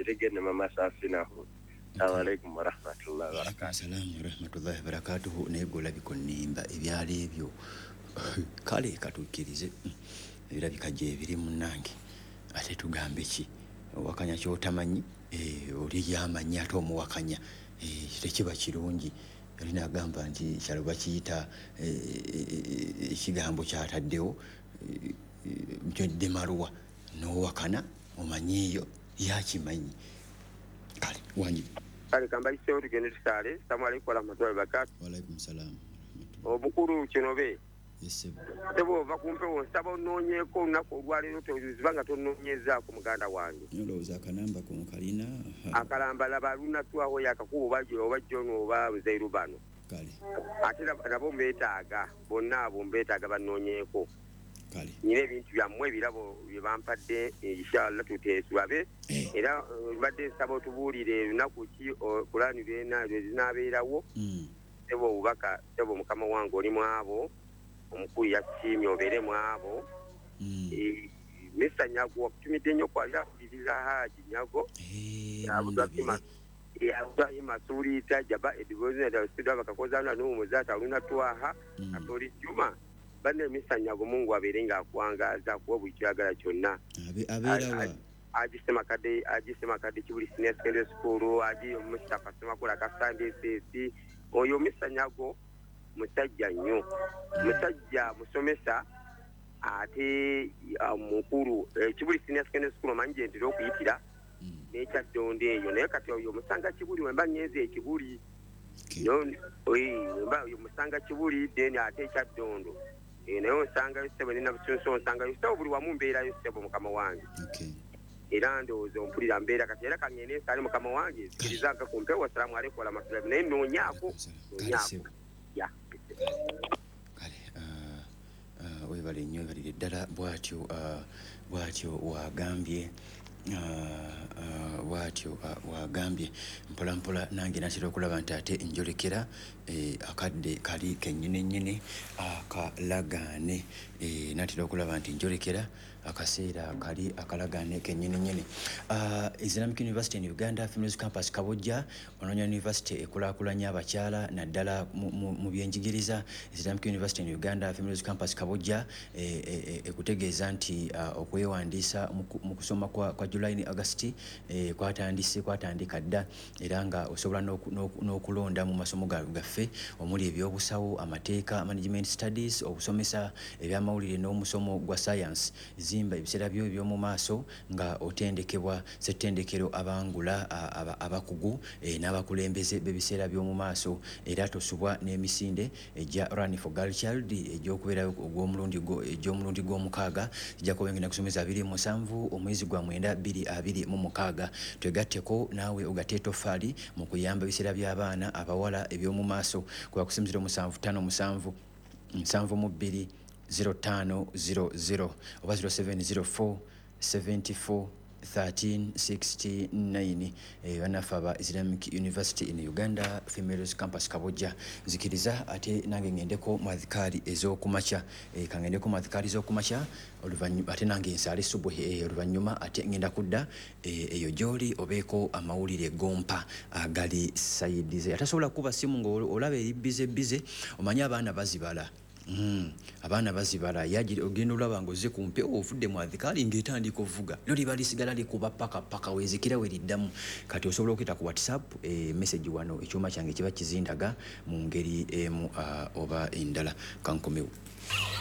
tegene mama safinahu. Assalamu alaikum warahmatullahi wabarakatuh. Assalamu warahmatullahi wabarakatuh. Negola bikonimba ebyali ebyo kale katukirize ebirabika gye biri munnange ate tugambe ki wakanya kyotamanyi oli yamanyi ate omuwakanya tekiba kirungi. Yalina agamba nti kyalo bakiyita ekigambo kyataddewo demaruwa n'owakana omanyi eyo yakimanyi kale wanyi kale kamba isewo tugende tusale. Assalamu alaikum warahmatullahi wabarakatuh. Wa alaikum salaam. Obukulu kinobe Yesebo tebo bakumpe wonsaba ononyeeko olunaku olwaleero tozibanga tononyezaako muganda wange nolowooza akanamba ko kalina akalamba laba lunatwaho yakakuba obajjo oba buzairu bano kale ate nabo mbeetaaga bonna abo mbeetaaga bannonyeeko kale nyina ebintu byammwe ebirabo bye bampadde inshallah tuteeswabe era badde nsaba otubuulire lunaku ki pulaani lwe zinaabeerawo tebo obubaka tebo mukama wange oli mu abo omukulu yakiimye obeere mu abo Mr. Nyago tumidde nnyo kwalirira Haji Nyago Abdulahi Masulita Jaba Edibozina da studio bakakozana n'omuzata aluna twaha atoli Juma bane Mr. Nyago Mungu abeerenga akuwangaza kuwa buli kyagala kyonna abeerawa ajisema kade kibuli senior secondary school aji Mr. Pasema kola ka Sunday CC oyo Mr. Nyago musajja nnyo musajja musomesa ate mukulu kibuli senior secondary school manje ndiro okuyitira necha donde eyo naye kati oyo musanga kibuli wemba nyeze ekibuli wemba oyo musanga kibuli deni ate echa dondo naye osanga yosebo nina busunso osanga yosebo buli wamu mbeera yosebo mukama wange era ndowooza ompulira mbeera kati era kangende nsale mukama wange zikirizanga kumpewo. Assalamu alaikum warahmatullahi naye noonyaako kale webale nnyo ebalire ddala bwatyo wagambye mpolampola nange natera okulaba nti ate enjolekera akadde kali kennyini akalagaane natera okulaba nti njolekera akaseera kali akalagaane kennyini Islamic University in Uganda Females Campus Kabojja Ononya University ekulaakulanya abakyala naddala mu byenjigiriza. Islamic University in Uganda Females Campus Kabojja ekutegeeza nti okwewandiisa mu kusoma kwa July ne August kwatandika dda era nga osobola n'okulonda mu masomo gaffe omuli ebyobusawo amateeka management studies okusomesa ebyamawulire n'omusomo gwa science zimba ebiseera byo ebyomu maaso nga otendekebwa ssettendekero abangula abakugu n'abakulembeze b'ebiseera by'omu maaso era tosubwa n'emisinde ejja Run for Girl Child egy'okubeerayo egy'omulundi gw'omukaaga ejja kuba ngenda kusomesa 27 omwezi gwa 9 2026 twegatteko naawe ogatte etoffaali mu kuyamba ebiseera by'abaana abawala eby'omu maaso kuba kusemzero 757 72 0500 oba 0704 74 1369 banafa ba Islamic University in Uganda Females Campus Kabojja. Zikiriza ate nange ngendeko mwadhikari ez'okumakya kangendeko mwadhikari ez'okumakya oluvanyuma ate nange nsale subuhi oluvanyuma ate ngenda kudda eyo gyoli obeeko amawulire gompa agali sayidize atasobola kuba simu ng'olaba eri bize omanya abaana bazibala abaana bazibala yaji ogenda olaba ngoze kumpe ovudde mwadhikali ng'etandika ovuga lyo liba lisigala likuba paka wezikira weriddamu kati osobola okuyita ku WhatsApp message wano ekyuma kyange kiba kizindaga mu ngeri emu oba endala kankomewo.